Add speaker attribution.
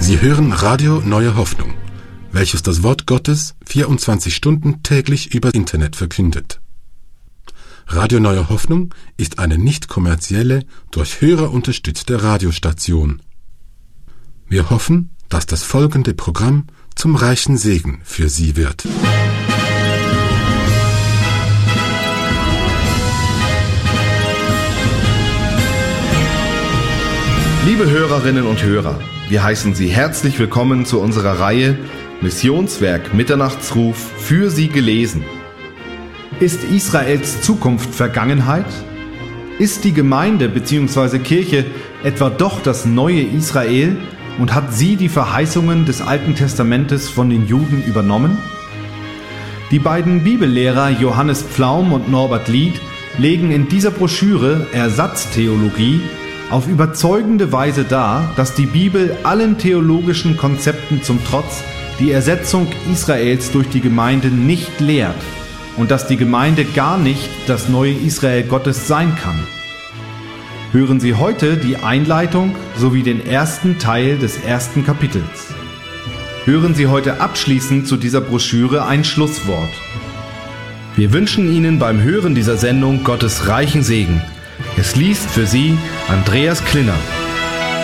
Speaker 1: Sie hören Radio Neue Hoffnung, welches das Wort Gottes 24 Stunden täglich über Internet verkündet. Radio Neue Hoffnung ist eine nicht kommerzielle, durch Hörer unterstützte Radiostation. Wir hoffen, dass das folgende Programm zum reichen Segen für Sie wird.
Speaker 2: Liebe Hörerinnen und Hörer, wir heißen Sie herzlich willkommen zu unserer Reihe Missionswerk Mitternachtsruf für Sie gelesen. Ist Israels Zukunft Vergangenheit? Ist die Gemeinde bzw. Kirche etwa doch das neue Israel und hat sie die Verheißungen des Alten Testamentes von den Juden übernommen? Die beiden Bibellehrer Johannes Pflaum und Norbert Lied legen in dieser Broschüre Ersatztheologie auf überzeugende Weise dar, dass die Bibel allen theologischen Konzepten zum Trotz die Ersetzung Israels durch die Gemeinde nicht lehrt und dass die Gemeinde gar nicht das neue Israel Gottes sein kann. Hören Sie heute die Einleitung sowie den ersten Teil des ersten Kapitels. Hören Sie heute abschließend zu dieser Broschüre ein Schlusswort. Wir wünschen Ihnen beim Hören dieser Sendung Gottes reichen Segen. Es liest für Sie Andreas Klinner.